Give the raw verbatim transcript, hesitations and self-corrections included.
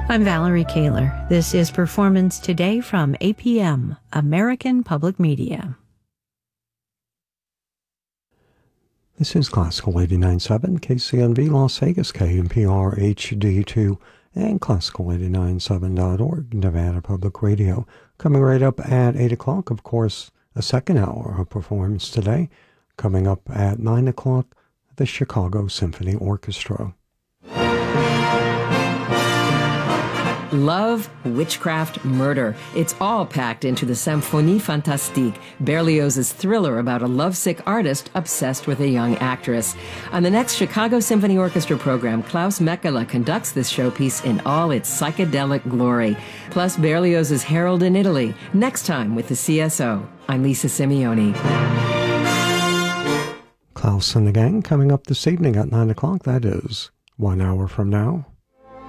I'm Valerie Kaler. This is Performance Today from A P M, American Public Media. This is Classical eighty-nine point seven, K C N V Las Vegas, K N P R H D two, and Classical eighty-nine point seven dot org, Nevada Public Radio. Coming right up at eight o'clock, of course, a second hour of Performance Today. Coming up at nine o'clock, the Chicago Symphony Orchestra. Love, witchcraft, murder. It's all packed into the Symphonie Fantastique, Berlioz's thriller about a lovesick artist obsessed with a young actress. On the next Chicago Symphony Orchestra program, Klaus Mekela conducts this showpiece in all its psychedelic glory. Plus Berlioz's Harold in Italy, next time with the C S O. I'm Lisa Simeone. Klaus and the gang coming up this evening at nine o'clock. That is one hour from now.